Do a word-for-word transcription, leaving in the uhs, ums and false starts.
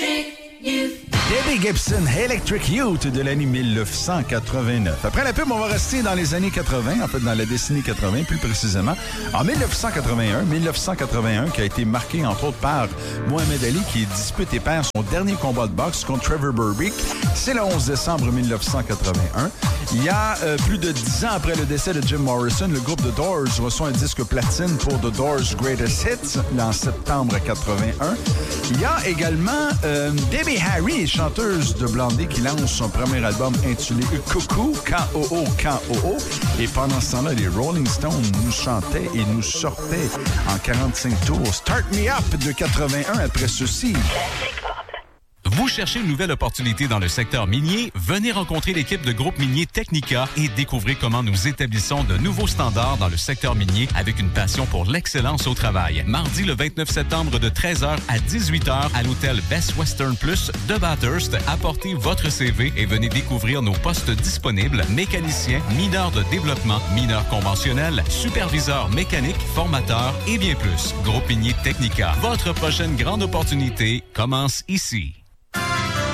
Electric Youth. Debbie Gibson, Electric Youth de l'année dix-neuf cent quatre-vingt-neuf. Après la pub, on va rester dans les années quatre-vingt, en fait dans la décennie quatre-vingt plus précisément. En dix-neuf cent quatre-vingt-un, dix-neuf cent quatre-vingt-un qui a été marqué entre autres par Mohamed Ali qui dispute et perd son dernier combat de boxe contre Trevor Berbick. C'est le onze décembre dix-neuf cent quatre-vingt-un. Il y a euh, plus de dix ans après le décès de Jim Morrison, le groupe The Doors reçoit un disque platine pour The Doors Greatest Hits en septembre quatre-vingt-un. Il y a également euh, Debbie Harry, chanteuse de Blondie, qui lance son premier album intitulé Coucou, K O O K O O. Et pendant ce temps-là, les Rolling Stones nous chantaient et nous sortaient en quarante-cinq tours. Start Me Up de quatre-vingt-un après ceci. Vous cherchez une nouvelle opportunité dans le secteur minier? Venez rencontrer l'équipe de groupe minier Technica et découvrez comment nous établissons de nouveaux standards dans le secteur minier avec une passion pour l'excellence au travail. Mardi le vingt-neuf septembre de treize heures à dix-huit heures à l'hôtel Best Western Plus de Bathurst. Apportez votre C V et venez découvrir nos postes disponibles: mécanicien, mineur de développement, mineur conventionnel, superviseur mécanique, formateur et bien plus. Groupe minier Technica. Votre prochaine grande opportunité commence ici.